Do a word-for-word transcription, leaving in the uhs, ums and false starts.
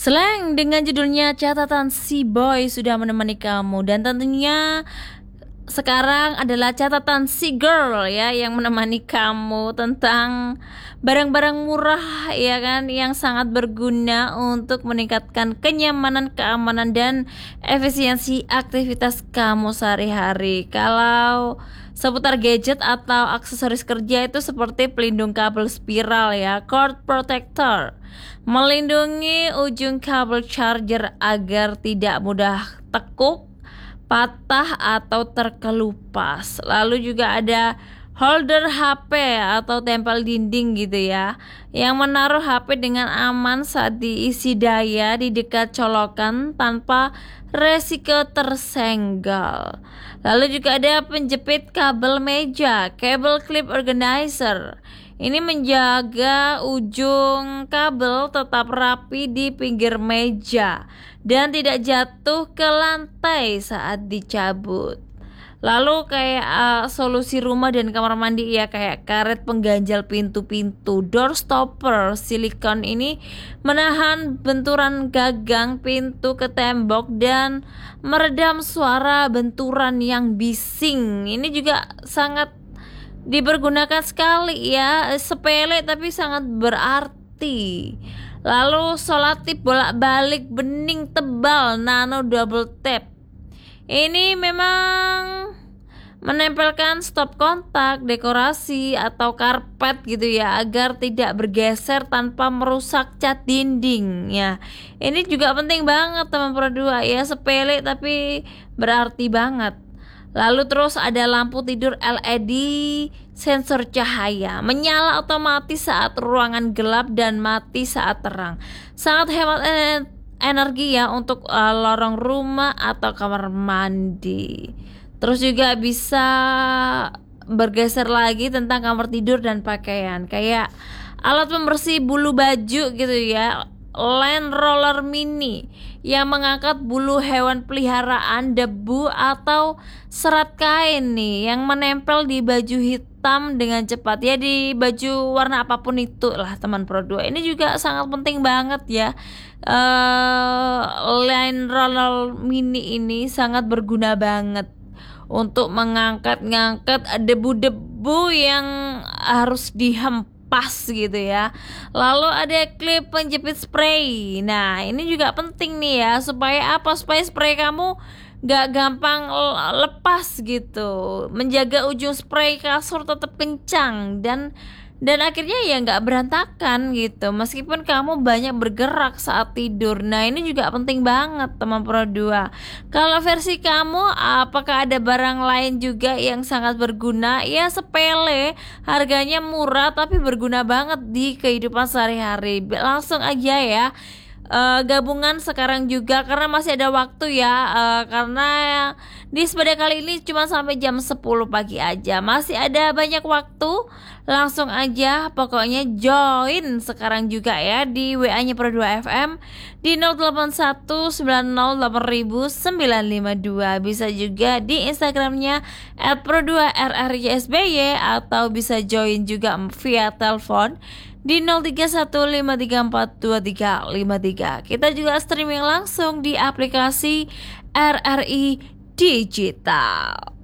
Slang dengan judulnya Catatan Si Boy sudah menemani kamu, dan tentunya sekarang adalah catatan si girl ya yang menemani kamu tentang barang-barang murah ya kan, yang sangat berguna untuk meningkatkan kenyamanan, keamanan dan efisiensi aktivitas kamu sehari-hari. Kalau seputar gadget atau aksesoris kerja itu seperti pelindung kabel spiral ya, cord protector, melindungi ujung kabel charger agar tidak mudah tekuk, patah atau terkelupas. Lalu juga ada holder H P atau tempel dinding gitu ya, yang menaruh H P dengan aman saat diisi daya di dekat colokan tanpa resiko tersenggol. Lalu juga ada penjepit kabel meja, cable clip organizer. Ini menjaga ujung kabel tetap rapi di pinggir meja dan tidak jatuh ke lantai saat dicabut. Lalu kayak uh, solusi rumah dan kamar mandi ya, kayak karet pengganjal pintu-pintu, door stopper silikon. Ini menahan benturan gagang pintu ke tembok dan meredam suara benturan yang bising. Ini juga sangat dipergunakan sekali ya, sepele tapi sangat berarti. Lalu solatif bolak-balik bening tebal nano double tap. Ini memang menempelkan stop kontak, dekorasi atau karpet gitu ya, agar tidak bergeser tanpa merusak cat dinding ya. Ini juga penting banget teman Pro dua ya, sepele tapi berarti banget. Lalu terus ada lampu tidur L E D sensor cahaya, menyala otomatis saat ruangan gelap dan mati saat terang. Sangat hemat energi ya untuk uh, lorong rumah atau kamar mandi. Terus juga bisa bergeser lagi tentang kamar tidur dan pakaian, kayak alat pembersih bulu baju gitu ya, land roller mini yang mengangkat bulu hewan peliharaan, debu atau serat kain nih yang menempel di baju hitam dengan cepat ya, di baju warna apapun itu lah teman Pro dua. Ini juga sangat penting banget ya. uh, Land roller mini ini sangat berguna banget untuk mengangkat-ngangkat debu-debu yang harus dihempas gitu ya. Lalu ada klip penjepit spray. Nah ini juga penting nih ya, supaya apa? Supaya spray kamu gak gampang lepas gitu, menjaga ujung spray kasur tetap kencang dan dan akhirnya ya nggak berantakan gitu meskipun kamu banyak bergerak saat tidur. Nah ini juga penting banget teman Pro dua. Kalau versi kamu, apakah ada barang lain juga yang sangat berguna? Ya sepele, harganya murah tapi berguna banget di kehidupan sehari-hari. Langsung aja ya Uh, gabungan sekarang juga karena masih ada waktu ya, uh, karena di sepeda kali ini cuma sampai jam sepuluh pagi aja, masih ada banyak waktu. Langsung aja pokoknya join sekarang juga ya di W A nya Pro dua F M di nol delapan satu sembilan nol delapan sembilan lima dua. Bisa juga di Instagramnya at pro dua r r y s b y atau bisa join juga via telepon di nol tiga satu lima tiga empat dua tiga lima tiga. Kita juga streaming langsung di aplikasi R R I Digital.